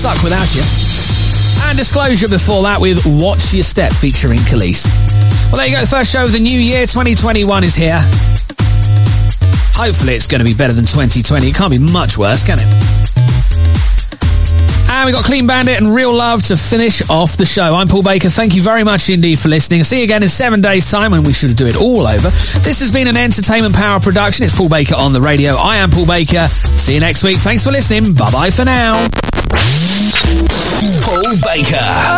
Suck Without You. And Disclosure before that with Watch Your Step featuring Khalees. Well, there you go. The first show of the new year. 2021 is here. Hopefully it's going to be better than 2020. It can't be much worse, can it? And we got Clean Bandit and Real Love to finish off the show. I'm Paul Baker. Thank you very much indeed for listening. See you again in 7 days' time when we should do it all over. This has been an Entertainment Power production. It's Paul Baker on the radio. I am Paul Baker. See you next week. Thanks for listening. Bye-bye for now. Paul Baker.